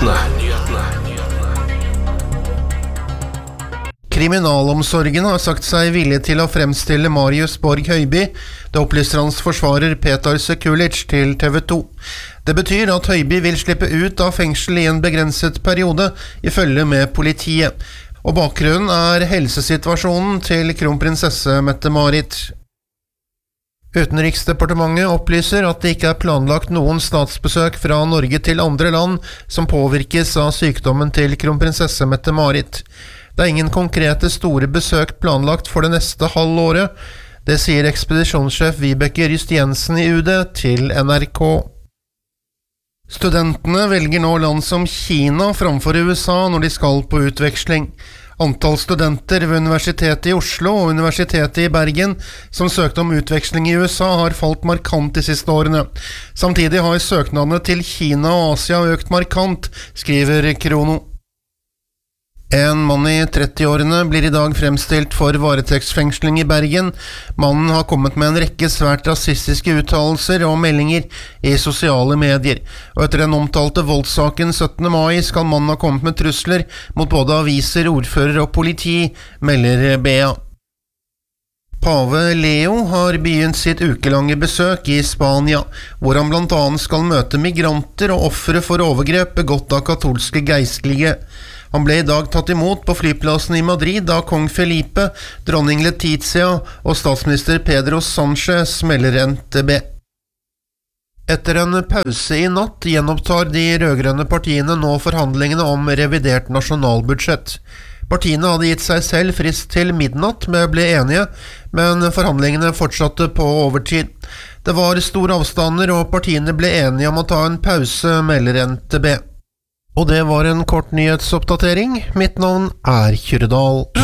Kriminalomsorgen har sagt seg villig til å fremstille Marius Borg Høiby, det opplyser hans forsvarer Petar Sekulic til TV 2. Det betyr at Høiby vil slippe ut av fengsel i en begrenset periode, ifølge med politiet. Og bakgrunnen er helsesituasjonen til kronprinsesse Mette-Marit. Utenriksdepartementet opplyser at det ikke er planlagt noen statsbesøk fra Norge til andre land som påvirkes av sykdommen til kronprinsesse Mette-Marit. Det er ingen konkrete store besøk planlagt for det neste halvåret. Det sier ekspedisjonssjef Vibeke Ryst Jensen i UD til NRK. Studentene velger nå land som Kina framfor USA når de skal på utveksling. Antall studenter ved Universitetet i Oslo og Universitetet i Bergen som søkte om utveksling i USA har falt markant de siste årene. Samtidig har søknadene til Kina og Asia økt markant, skriver Krono. En mann i 30-årene blir i dag fremstilt for varetektsfengsling i Bergen. Mannen har kommet med en rekke svært rasistiske uttalelser og meldinger i sosiale medier. Og etter den omtalte voldssaken 17. mai skal mannen ha kommet med trusler mot både aviser, ordfører og politi, melder BA. Pave Leo har begynt sitt ukelange besøk i Spania, hvor han blant annet skal møte migranter og ofre for overgrep begått av katolske geistlige. Han ble i dag tatt imot på flyplassen i Madrid av kong Felipe, dronning Letizia og statsminister Pedro Sánchez, melder NTB. Etter en pause i natt gjenopptar de rødgrønne partiene nå forhandlingene om revidert nasjonalbudsjett. Partiene hadde gitt seg selv frist til midnatt med å bli enige, men forhandlingene fortsatte på overtid. Det var store avstander, og partiene ble enige om å ta en pause, melder NTB. Og det var en kort nyhetsoppdatering. Mitt navn er Kyrre Dahl.